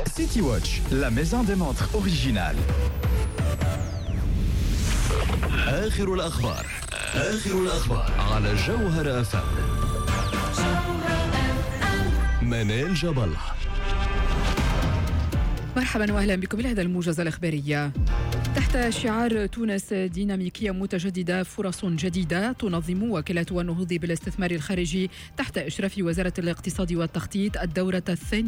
City Watch, la maison des montres originale. آخر الأخبار على جوهر FM. منال جبل. مرحبا واهلا بكم بهذا الموجز الإخبارية. تحت شعار تونس ديناميكية متجددة فرص جديدة، تنظم وكالة النهوض بالاستثمار الخارجي تحت إشراف وزارة الاقتصاد والتخطيط الدورة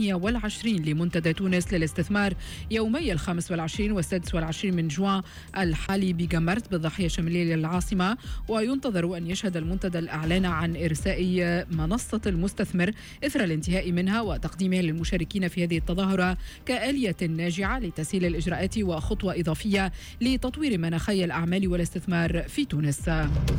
22 لمنتدى تونس للاستثمار يومي 25 و26 من جوان الحالي بجمرت بالضاحية الشمالية للعاصمة. وينتظر أن يشهد المنتدى الإعلان عن إرساء منصة المستثمر إثر الانتهاء منها وتقديمها للمشاركين في هذه التظاهرة كآلية ناجعة لتسهيل الإجراءات وخطوة إضافية لتطوير مناخي الأعمال والاستثمار في تونس.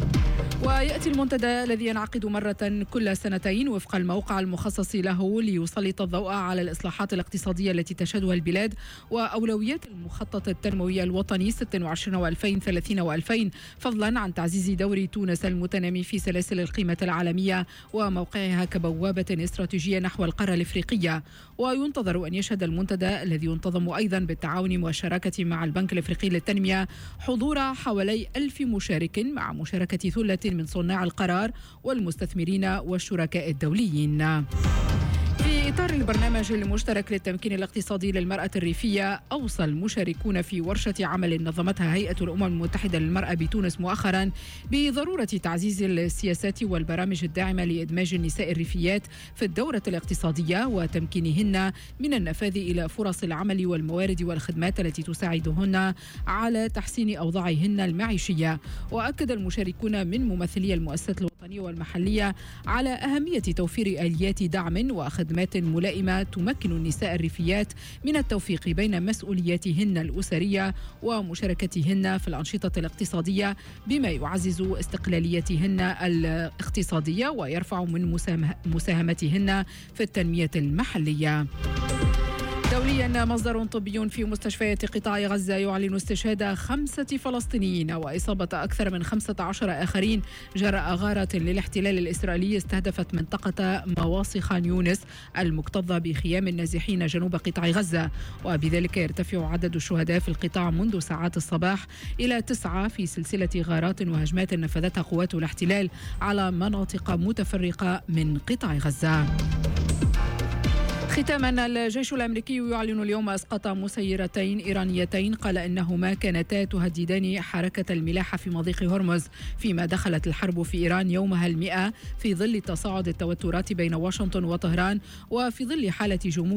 ويأتي المنتدى الذي ينعقد مرة كل سنتين وفق الموقع المخصص له ليسلط الضوء على الإصلاحات الاقتصادية التي تشهدها البلاد وأولويات المخطط التنموي الوطني 26 و2030 و2000، فضلا عن تعزيز دور تونس المتنامي في سلاسل القيمة العالمية وموقعها كبوابة استراتيجية نحو القارة الإفريقية. وينتظر أن يشهد المنتدى الذي ينتظم أيضا بالتعاون والشراكة مع البنك الإفريقي للتنمية حضور حوالي 1000 مشارك مع مشاركة ثلة من صناع القرار والمستثمرين والشركاء الدوليين. في إطار البرنامج المشترك للتمكين الاقتصادي للمرأة الريفية، أوصى المشاركون في ورشة عمل نظمتها هيئة الأمم المتحدة للمرأة بتونس مؤخرا بضرورة تعزيز السياسات والبرامج الداعمة لإدماج النساء الريفيات في الدورة الاقتصادية وتمكينهن من النفاذ إلى فرص العمل والموارد والخدمات التي تساعدهن على تحسين أوضاعهن المعيشية. وأكد المشاركون من ممثلي المؤسسات الوطنية والمحلية على أهمية توفير آليات دعم وخدمات ملائمة تمكن النساء الريفيات من التوفيق بين مسؤولياتهن الأسرية ومشاركتهن في الأنشطة الاقتصادية بما يعزز استقلاليتهن الاقتصادية ويرفع من مساهمتهن في التنمية المحلية. دوليا، مصدر طبي في مستشفيات قطاع غزة يعلن استشهاد 5 فلسطينيين وإصابة أكثر من 15 آخرين جراء غارة للاحتلال الإسرائيلي استهدفت منطقة مواصي خان يونس المكتظة بخيام النازحين جنوب قطاع غزة. وبذلك يرتفع عدد الشهداء في القطاع منذ ساعات الصباح إلى 9 في سلسلة غارات وهجمات نفذتها قوات الاحتلال على مناطق متفرقة من قطاع غزة. ختاما، الجيش الأمريكي يعلن اليوم إسقاط مسيرتين إيرانيتين قال إنهما كانتا تهددان حركة الملاحة في مضيق هرمز، فيما دخلت الحرب في إيران يومها 100 في ظل تصاعد التوترات بين واشنطن وطهران وفي ظل حالة جمود